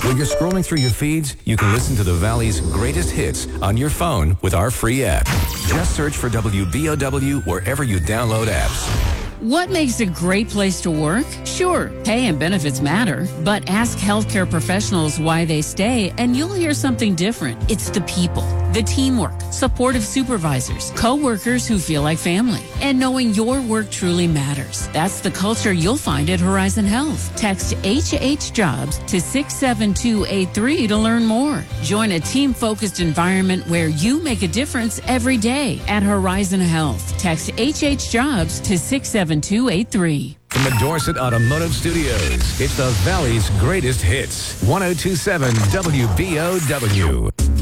When you're scrolling through your feeds, you can listen to the Valley's greatest hits on your phone with our free app. Just search for WBOW wherever you download apps. What makes a great place to work? Sure, pay and benefits matter, but ask healthcare professionals why they stay and you'll hear something different. It's the people, the teamwork, supportive supervisors, co-workers who feel like family, and knowing your work truly matters. That's the culture you'll find at Horizon Health. Text HHJobs to 67283 to learn more. Join a team-focused environment where you make a difference every day at Horizon Health. Text HHJobs to 67283. From the Dorset Automotive Studios, it's the Valley's greatest hits. 1027 WBOW.